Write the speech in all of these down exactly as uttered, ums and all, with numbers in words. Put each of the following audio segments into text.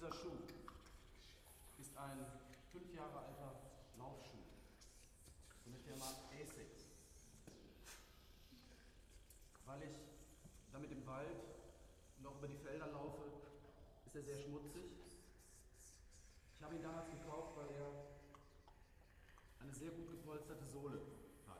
Dieser Schuh ist ein fünf Jahre alter Laufschuh von der Firma Asics. Weil ich damit im Wald und auch über die Felder laufe, ist er sehr schmutzig. Ich habe ihn damals gekauft, weil er eine sehr gut gepolsterte Sohle hat.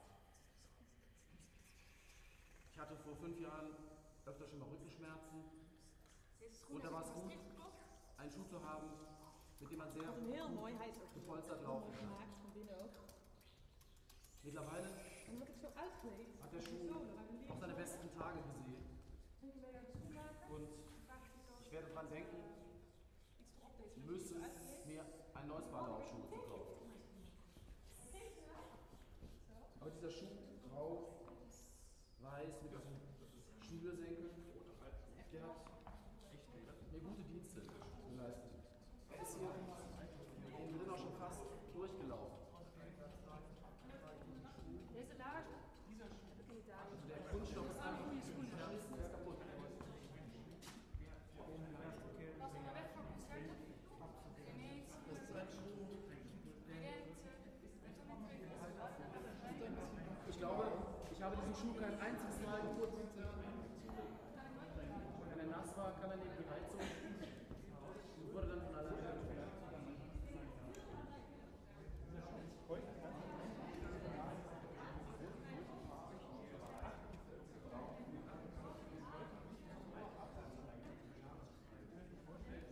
Ich hatte vor fünf Jahren öfter schon mal Rückenschmerzen und da war es gut, einen Schuh zu haben, mit dem man sehr gut gepolstert laufen kann. Mittlerweile hat der Schuh auch seine besten Tage gesehen und ich werde daran denken müssen, mir ein neues Paar Laufschuhe zu kaufen. Aber dieser Schuh, grau, weiß, mit diesen Schnürsenkeln, der hat mir gute Dienste geleistet. Er ist hier innen drin auch schon fast durchgelaufen. Also der Kunststoff ist einfach zerrissen, er ist kaputt. Das ist ein Schuh. Ich glaube, ich habe diesen Schuh kein einziges Mal geputzt. Wenn er nass war, kann er neben die Heizung und wurde dann